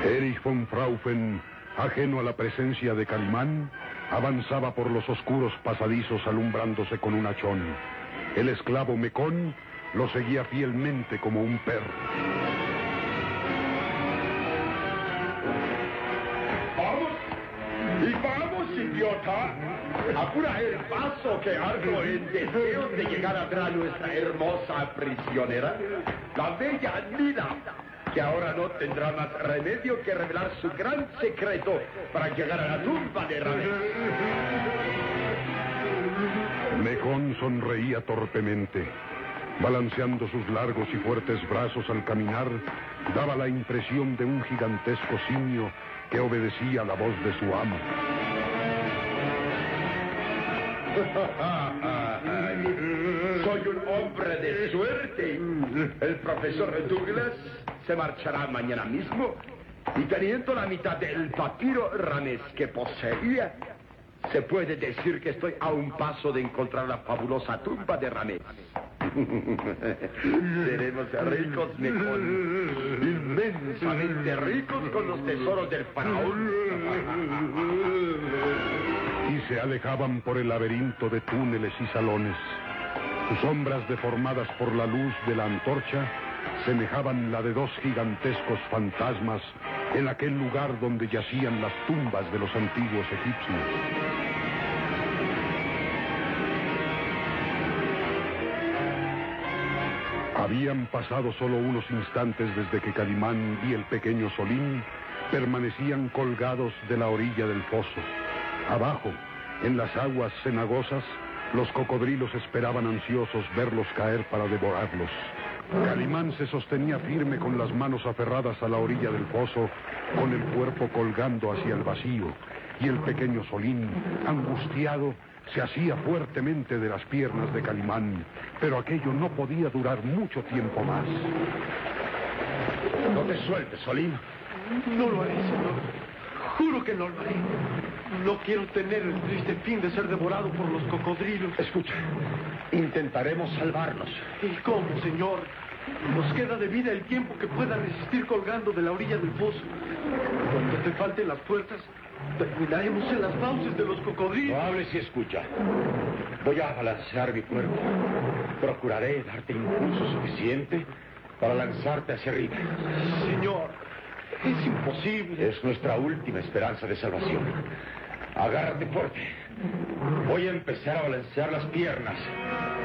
Erich von Fraufen, ajeno a la presencia de Calimán, avanzaba por los oscuros pasadizos alumbrándose con un hachón. El esclavo Mecón lo seguía fielmente como un perro. ¡Vamos, idiota! ¡Apura el paso, que ardo en deseo de llegar a ver a nuestra hermosa prisionera, la bella Nida, que ahora no tendrá más remedio que revelar su gran secreto para llegar a la tumba de Ramés. Mecón sonreía torpemente. Balanceando sus largos y fuertes brazos al caminar, daba la impresión de un gigantesco simio que obedecía la voz de su amo. Soy un hombre de suerte. El profesor Douglas se marchará mañana mismo y teniendo la mitad del papiro Ramés que poseía, se puede decir que estoy a un paso de encontrar la fabulosa tumba de Ramés. Seremos ricos, Mecón, inmensamente ricos con los tesoros del faraón. Y se alejaban por el laberinto de túneles y salones. Sus sombras deformadas por la luz de la antorcha semejaban la de dos gigantescos fantasmas en aquel lugar donde yacían las tumbas de los antiguos egipcios. Habían pasado solo unos instantes desde que Calimán y el pequeño Solín permanecían colgados de la orilla del foso. Abajo, en las aguas cenagosas, los cocodrilos esperaban ansiosos verlos caer para devorarlos. Calimán se sostenía firme con las manos aferradas a la orilla del foso, con el cuerpo colgando hacia el vacío, y el pequeño Solín, angustiado, se hacía fuertemente de las piernas de Calimán, pero aquello no podía durar mucho tiempo más. No te sueltes, Solín. No lo haré, señor. Juro que no lo haré. No quiero tener el triste fin de ser devorado por los cocodrilos. Escucha, intentaremos salvarnos. ¿Y cómo, señor? Nos queda de vida el tiempo que pueda resistir colgando de la orilla del foso. Cuando te falten las fuerzas, terminaremos en las fauces de los cocodrilos. No hables y escucha. Voy a balancear mi cuerpo. Procuraré darte impulso suficiente para lanzarte hacia arriba. Señor, es imposible. Es nuestra última esperanza de salvación. Agárrate fuerte. Voy a empezar a balancear las piernas.